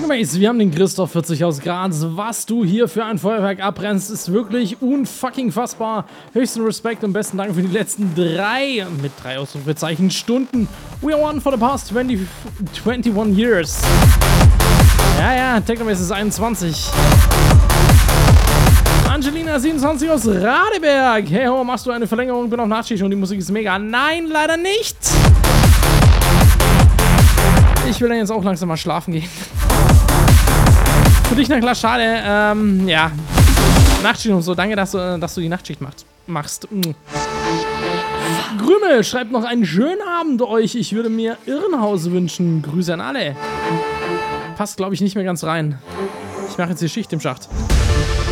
Mace, wir haben den Christoph 40 aus Graz. Was du hier für ein Feuerwerk abbrennst, ist wirklich unfucking fassbar. Höchsten Respekt und besten Dank für die letzten 3, mit 3 Ausrufezeichen, Stunden. We are one for the past 21 years. Ja, Technomace ist 21. Angelina 27 aus Radeberg. Hey ho, machst du eine Verlängerung? Bin auf Nachtschicht und die Musik ist mega. Nein, leider nicht. Ich will dann jetzt auch langsam mal schlafen gehen. Für dich, na klar, schade. Ja. Nachtschicht und so. Danke, dass du die Nachtschicht machst. Grümel schreibt noch einen schönen Abend euch. Ich würde mir Irrenhaus wünschen. Grüße an alle. Passt, glaube ich, nicht mehr ganz rein. Ich mache jetzt die Schicht im Schacht.